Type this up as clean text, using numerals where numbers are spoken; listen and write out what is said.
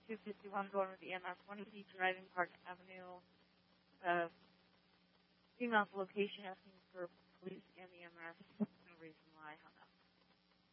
251 going with the EMS. 180 driving Park Avenue. Female's location asking for police and EMS.